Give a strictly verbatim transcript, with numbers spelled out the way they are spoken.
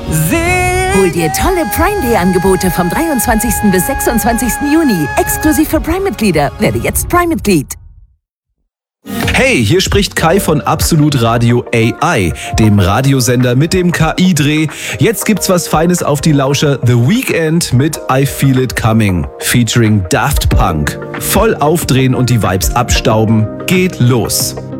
Hol dir tolle Prime Day Angebote vom dreiundzwanzigsten bis sechsundzwanzigsten Juni. Exklusiv für Prime-Mitglieder. Werde jetzt Prime-Mitglied. Hey, hier spricht Kai von Absolut Radio A I, dem Radiosender mit dem K I-Dreh. Jetzt gibt's was Feines auf die Lauscher. The Weeknd mit I Feel It Coming, featuring Daft Punk. Voll aufdrehen und die Vibes abstauben. Geht los.